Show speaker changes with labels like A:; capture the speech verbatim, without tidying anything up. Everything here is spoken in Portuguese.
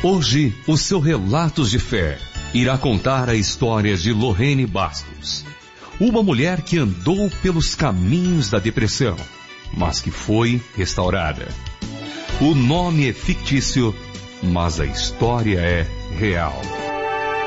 A: Hoje, o seu Relatos de Fé irá contar a história de Lorene Bastos, uma mulher que andou pelos caminhos da depressão, mas que foi restaurada. O nome é fictício, mas a história é real.